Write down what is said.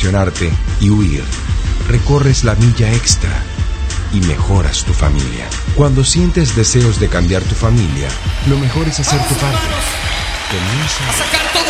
emocionarte y huir, recorres la milla extra y mejoras tu familia. Cuando sientes deseos de cambiar tu familia, lo mejor es hacer tu parte. Comienza a sacar todo